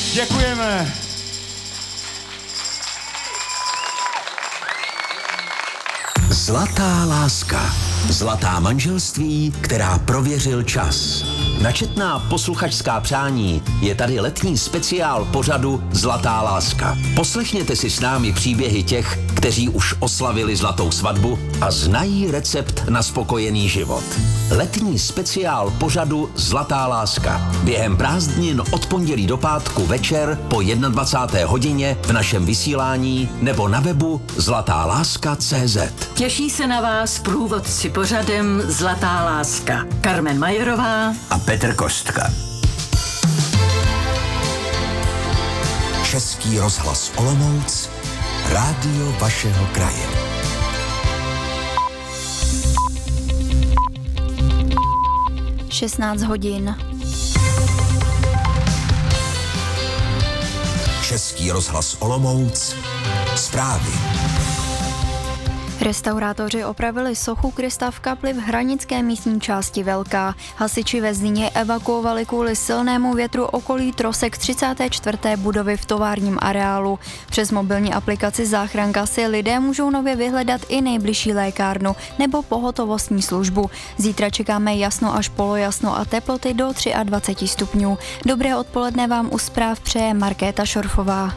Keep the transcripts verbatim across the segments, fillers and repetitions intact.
Děkujeme. Zlatá láska. Zlatá manželství, která prověřil čas. Na četná posluchačská přání je tady letní speciál pořadu Zlatá láska. Poslechněte si s námi příběhy těch, kteří už oslavili zlatou svatbu a znají recept na spokojený život. Letní speciál pořadu Zlatá láska. Během prázdnin od pondělí do pátku večer po dvacáté první hodině v našem vysílání nebo na webu zlatá láska tečka cé zet. Těší se na vás průvodci pořadem Zlatá láska. Carmen Majerová A Petr Kostka. Český rozhlas Olomouc, rádio vašeho kraje. šestnáct hodin. Český rozhlas Olomouc, zprávy. Restaurátoři opravili sochu Krista v kapli v hranické místní části Velká. Hasiči ve Zlíně evakuovali kvůli silnému větru okolí trosek třicáté čtvrté budovy v továrním areálu. Přes mobilní aplikaci Záchranka si lidé můžou nově vyhledat i nejbližší lékárnu nebo pohotovostní službu. Zítra čekáme jasno až polojasno a teploty do dvacet tři stupňů. Dobré odpoledne vám u zpráv přeje Markéta Šorfová.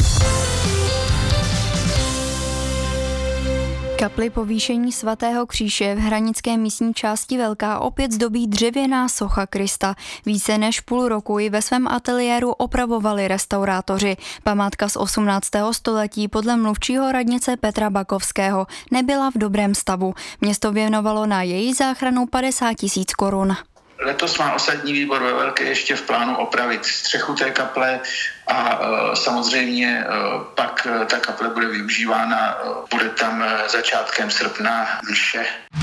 Kapli povýšení svatého kříže v hranické místní části Velká opět zdobí dřevěná socha Krista. Více než půl roku ji ve svém ateliéru opravovali restaurátoři. Památka z osmnáctého století podle mluvčího radnice Petra Bakovského nebyla v dobrém stavu. Město věnovalo na její záchranu padesát tisíc korun. Letos má osadní výbor ve Velké ještě v plánu opravit střechu té kaple a e, samozřejmě e, pak e, ta kaple bude využívána, e, bude tam e, začátkem srpna mše.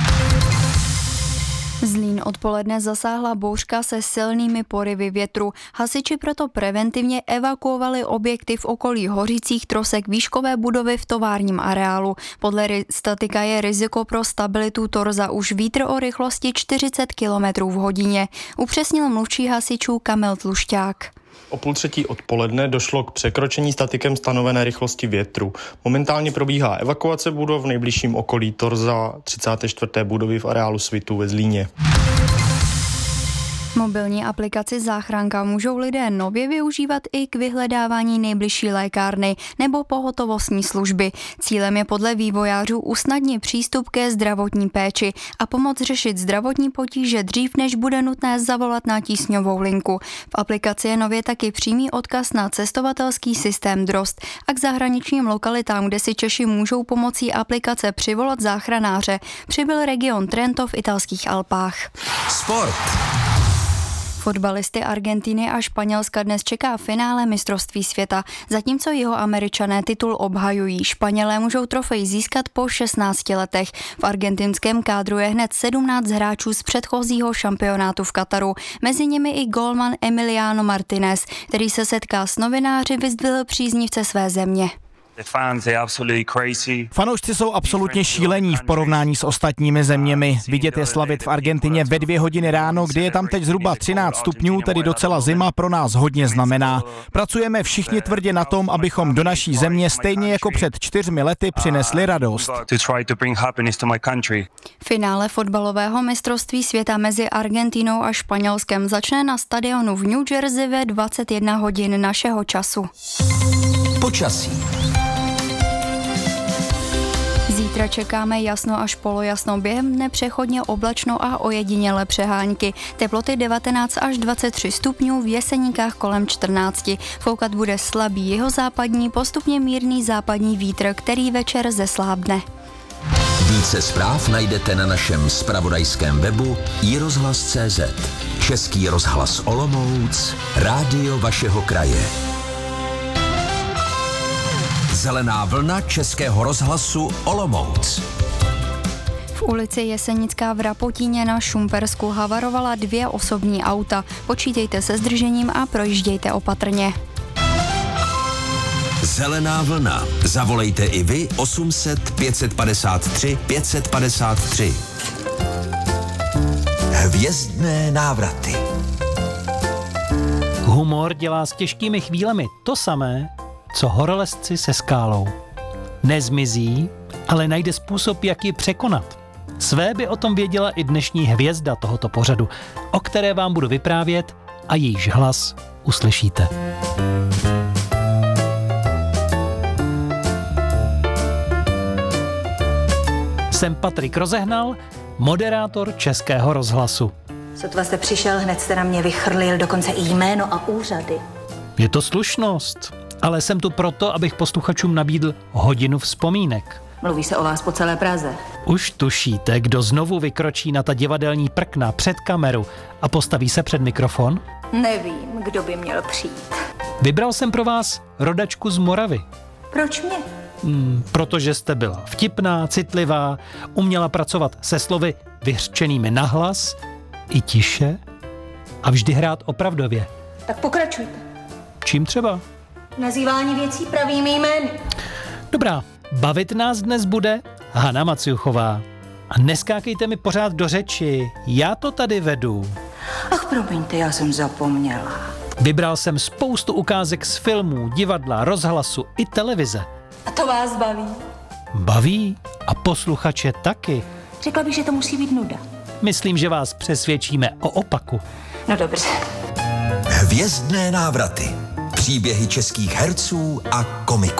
Zlín odpoledne zasáhla bouřka se silnými porivy větru. Hasiči proto preventivně evakuovali objekty v okolí hořících trosek výškové budovy v továrním areálu. Podle statika je riziko pro stabilitu torza už vítr o rychlosti čtyřicet kilometrů v hodině. Upřesnil mluvčí hasičů Kamil Tlušťák. O půl třetí odpoledne došlo k překročení statikem stanovené rychlosti větru. Momentálně probíhá evakuace budov v nejbližším okolí torza třicáté čtvrté budovy v areálu Svitu ve Zlíně. Mobilní aplikaci Záchranka můžou lidé nově využívat i k vyhledávání nejbližší lékárny nebo pohotovostní služby. Cílem je podle vývojářů usnadnit přístup ke zdravotní péči a pomoct řešit zdravotní potíže dřív, než bude nutné zavolat na tísňovou linku. V aplikaci je nově taky přímý odkaz na cestovatelský systém Drozd a k zahraničním lokalitám, kde si Češi můžou pomocí aplikace přivolat záchranáře, přibyl region Trento v italských Alpách. Sport. Fotbalisty Argentiny a Španělska dnes čeká finále mistrovství světa. Zatímco Jihoameričané titul obhajují, Španělé můžou trofej získat po šestnácti letech. V argentinském kádru je hned sedmnáct hráčů z předchozího šampionátu v Kataru. Mezi nimi i gólman Emiliano Martinez, který se setká s novináři, vyzdvihl příznivce své země. Fanoušci jsou absolutně šílení v porovnání s ostatními zeměmi. Vidět je slavit v Argentině ve dvě hodiny ráno, kdy je tam teď zhruba třináct stupňů, tedy docela zima, pro nás hodně znamená. Pracujeme všichni tvrdě na tom, abychom do naší země stejně jako před čtyřmi lety přinesli radost. Finále fotbalového mistrovství světa mezi Argentinou a Španělskem začne na stadionu v New Jersey ve dvacet jedna hodin našeho času. Počasí. Zítra čekáme jasno až polojasno, během dne přechodně oblačno a ojedinělé přehánky. Teploty devatenáct až dvacet tři stupňů, v Jeseníkách kolem čtrnáct. Foukat bude slabý jihozápadní, postupně mírný západní vítr, který večer zeslábne. Více zpráv najdete na našem zpravodajském webu i rozhlas tečka cé zet. Český rozhlas Olomouc, rádio vašeho kraje. Zelená vlna Českého rozhlasu Olomouc. V ulici Jesenická v Rapotíně na Šumpersku havarovala dvě osobní auta. Počítejte se zdržením a projíždějte opatrně. Zelená vlna. Zavolejte i vy osm set pět padesát tři pět padesát tři. Hvězdné návraty. Humor dělá s těžkými chvílemi to samé, co horolezci se skálou. Nezmizí, ale najde způsob, jak ji překonat. Své by o tom věděla i dnešní hvězda tohoto pořadu, o které vám budu vyprávět a jejíž hlas uslyšíte. Jsem Patrik Rozehnal, moderátor Českého rozhlasu. Sotva jste přišel, hned jste na mě vychrlil dokonce i jméno a úřady. Je to slušnost, ale jsem tu proto, abych posluchačům nabídl hodinu vzpomínek. Mluví se o vás po celé Praze. Už tušíte, kdo znovu vykročí na ta divadelní prkna před kameru a postaví se před mikrofon? Nevím, kdo by měl přijít. Vybral jsem pro vás rodačku z Moravy. Proč mě? Hmm, protože jste byla vtipná, citlivá, uměla pracovat se slovy vyřčenými nahlas i tiše a vždy hrát opravdově. Tak pokračujte. Čím třeba? Nazývání věcí pravými jmény. Dobrá, bavit nás dnes bude Hana Maciuchová. A neskákejte mi pořád do řeči, já to tady vedu. Ach, promiňte, já jsem zapomněla. Vybral jsem spoustu ukázek z filmů, divadla, rozhlasu i televize. A to vás baví? Baví a posluchače taky. Řekla bych, že to musí být nuda. Myslím, že vás přesvědčíme o opaku. No dobře. Hvězdné návraty. Příběhy českých herců a komiků.